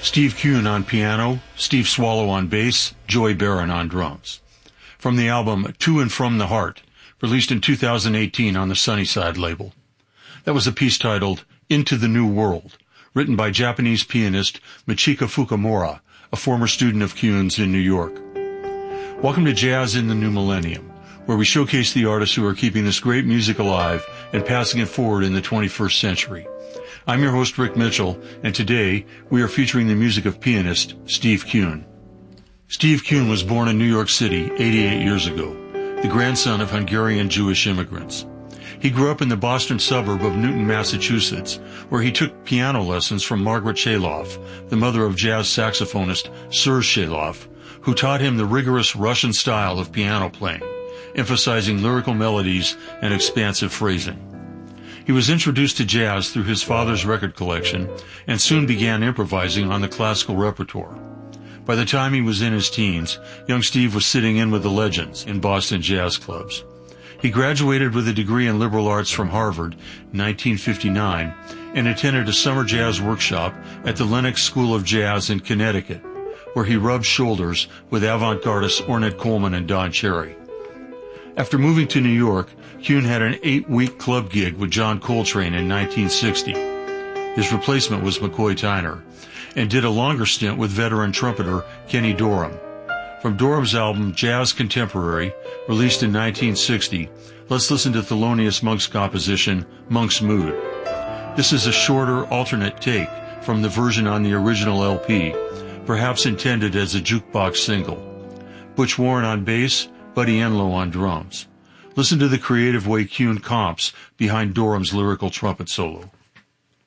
Steve Kuhn on piano, Steve Swallow on bass, Joy Barron on drums. From the album To and From the Heart, released in 2018 on the Sunnyside label. That was a piece titled Into the New World, written by Japanese pianist Michika Fukumura, a former student of Kuhn's in New York. Welcome to Jazz in the New Millennium, where we showcase the artists who are keeping this great music alive and passing it forward in the 21st century. I'm your host, Rick Mitchell, and today we are featuring the music of pianist Steve Kuhn. Steve Kuhn was born in New York City 88 years ago, the grandson of Hungarian Jewish immigrants. He grew up in the Boston suburb of Newton, Massachusetts, where he took piano lessons from Margaret Shaloff, the mother of jazz saxophonist Serge Shaloff, who taught him the rigorous Russian style of piano playing, emphasizing lyrical melodies and expansive phrasing. He was introduced to jazz through his father's record collection and soon began improvising on the classical repertoire. By the time he was in his teens, young Steve was sitting in with the legends in Boston jazz clubs. He graduated with a degree in liberal arts from Harvard in 1959 and attended a summer jazz workshop at the Lenox School of Jazz in Connecticut, where he rubbed shoulders with avant-gardists Ornette Coleman and Don Cherry. After moving to New York, Kuhn had an 8-week club gig with John Coltrane in 1960. His replacement was McCoy Tyner, and did a longer stint with veteran trumpeter Kenny Dorham. From Dorham's album Jazz Contemporary, released in 1960, let's listen to Thelonious Monk's composition, Monk's Mood. This is a shorter, alternate take from the version on the original LP, perhaps intended as a jukebox single. Butch Warren on bass, Buddy Enlow on drums. Listen to the creative way Kuhn comps behind Dorham's lyrical trumpet solo.